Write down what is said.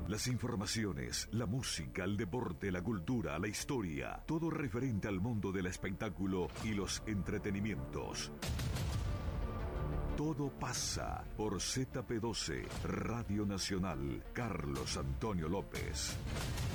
Las informaciones, la música, el deporte, la cultura, la historia, todo referente al mundo del espectáculo y los entretenimientos. Todo pasa por ZP12, Radio Nacional, Carlos Antonio López.